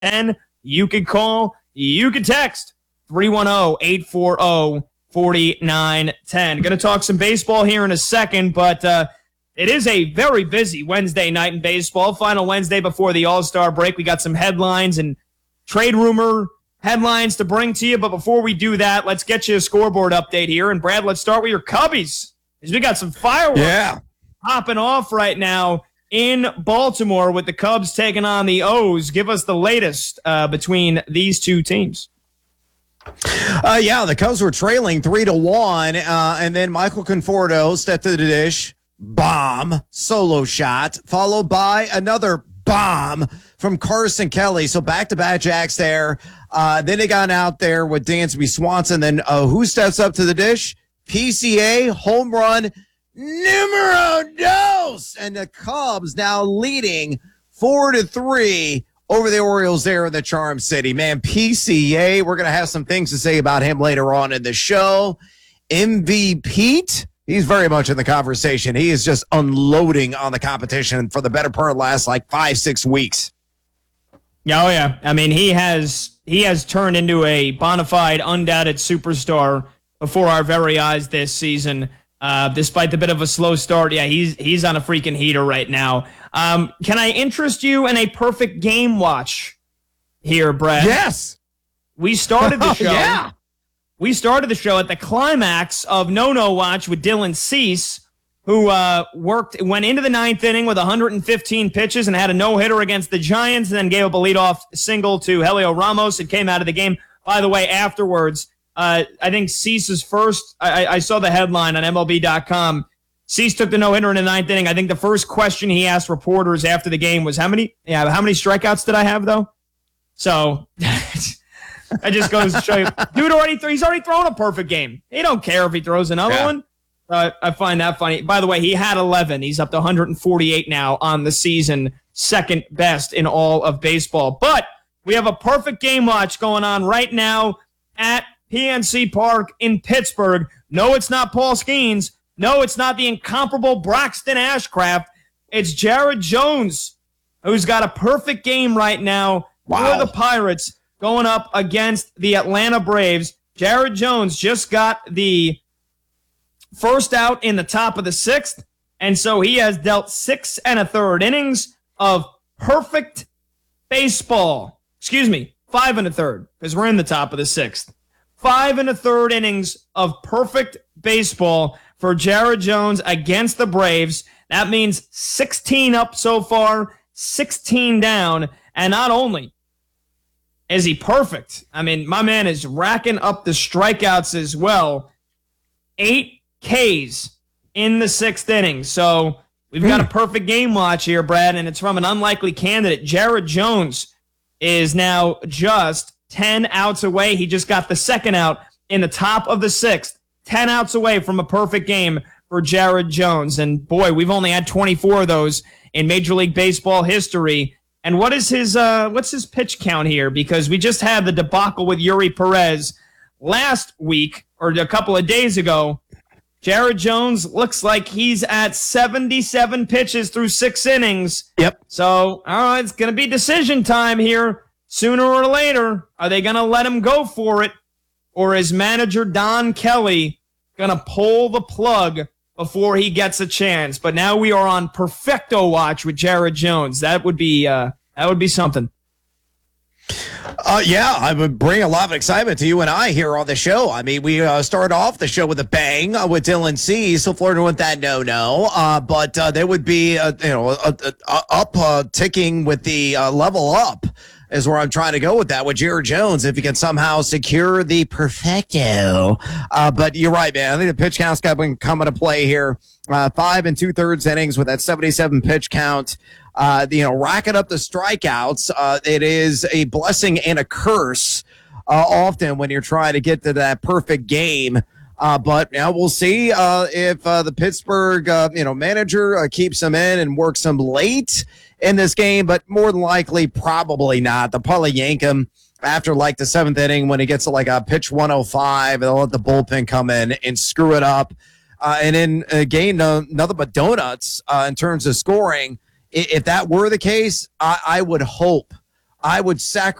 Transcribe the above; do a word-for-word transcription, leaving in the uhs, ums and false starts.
And you can call, you can text three one zero, eight four zero, four nine one zero. Going to talk some baseball here in a second, but uh, it is a very busy Wednesday night in baseball. Final Wednesday before the All-Star break. We got some headlines and trade rumor headlines to bring to you, but before we do that, let's get you a scoreboard update here. And Brad, let's start with your Cubbies, because we got some fireworks yeah. popping off right now in Baltimore with the Cubs taking on the O's. Give us the latest uh, between these two teams. Uh, yeah, the Cubs were trailing three to one, uh, and then Michael Conforto stepped to the dish, bomb, solo shot, followed by another bomb from Carson Kelly. So back-to-back jacks there. Uh, then they got out there with Dansby Swanson. Then uh, who steps up to the dish? P C A home run numero dos. And the Cubs now leading four to three over the Orioles there in the Charm City. Man, P C A, we're going to have some things to say about him later on in the show. M V P, he's very much in the conversation. He is just unloading on the competition for the better part of the last like five, six weeks. Oh, yeah. I mean, he has he has turned into a bona fide, undoubted superstar before our very eyes this season. Uh, despite the bit of a slow start, yeah, he's he's on a freaking heater right now. Um, can I interest you in a perfect game watch here, Brad? Yes. We started the show. yeah. We started the show at the climax of No No Watch with Dylan Cease, who uh, worked went into the ninth inning with one hundred fifteen pitches and had a no-hitter against the Giants, and then gave up a leadoff single to Helio Ramos and came out of the game. By the way, afterwards, uh, I think Cease's first, I, I saw the headline on M L B dot com, Cease took the no-hitter in the ninth inning. I think the first question he asked reporters after the game was, how many Yeah, how many strikeouts did I have, though? So, that just goes to show you. Dude, already th- he's already thrown a perfect game. He don't care if he throws another yeah. one. Uh, I find that funny. By the way, he had eleven. He's up to one hundred forty-eight now on the season, second best in all of baseball. But we have a perfect game watch going on right now at P N C Park in Pittsburgh. No, it's not Paul Skeens. No, it's not the incomparable Braxton Ashcraft. It's Jared Jones, who's got a perfect game right now wow. for the Pirates going up against the Atlanta Braves. Jared Jones just got the first out in the top of the sixth, and so he has dealt six and a third innings of perfect baseball. Excuse me, five and a third, because we're in the top of the sixth. Five and a third innings of perfect baseball for Jared Jones against the Braves. That means sixteen up so far, sixteen down, and not only is he perfect, I mean, my man is racking up the strikeouts as well. Eight Ks in the sixth inning. So we've got a perfect game watch here, Brad, and it's from an unlikely candidate. Jared Jones is now just ten outs away. He just got the second out in the top of the sixth. ten outs away from a perfect game for Jared Jones. And boy, we've only had twenty-four of those in Major League Baseball history. And what is his uh what's his pitch count here? Because we just had the debacle with Yuri Perez last week, or a couple of days ago. Jared Jones looks like he's at seventy-seven pitches through six innings. Yep. So, all right, it's going to be decision time here. Sooner or later, are they going to let him go for it? Or is manager Don Kelly going to pull the plug before he gets a chance? But now we are on perfecto watch with Jared Jones. That would be uh, that would be something. Uh, yeah, I would bring a lot of excitement to you and I here on the show. I mean, we uh, started off the show with a bang uh, with Dylan Cease, so flirting with that no-no. Uh, but uh, there would be, uh, you know, a, a, a up uh, ticking with the uh, level up is where I'm trying to go with that with Jared Jones, if he can somehow secure the perfecto. Uh, but you're right, man. I think the pitch count's got to come into play here. Uh, five and two-thirds innings with that seventy-seven pitch count. Uh, you know, racking up the strikeouts. Uh, it is a blessing and a curse uh, often when you're trying to get to that perfect game. Uh, but now we'll see uh, if uh, the Pittsburgh, uh, you know, manager uh, keeps him in and works him late in this game. But more than likely, probably not. They'll probably yank him after like the seventh inning when he gets to like a pitch one oh five. They'll let the bullpen come in and screw it up. Uh, and in a game, no, nothing but donuts uh, in terms of scoring. If that were the case, I, I would hope I would sacrifice